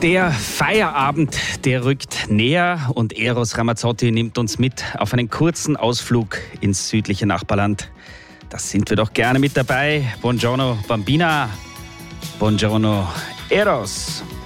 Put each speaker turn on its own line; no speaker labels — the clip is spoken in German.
Der Feierabend, der rückt näher und Eros Ramazzotti nimmt uns mit auf einen kurzen Ausflug ins südliche Nachbarland. Da sind wir doch gerne mit dabei. Buongiorno Bambina, buongiorno Eros.